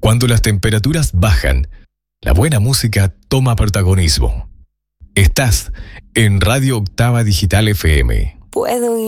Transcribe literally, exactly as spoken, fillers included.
Cuando las temperaturas bajan, la buena música toma protagonismo. Estás en Radio Octava Digital F M. Puedo ir.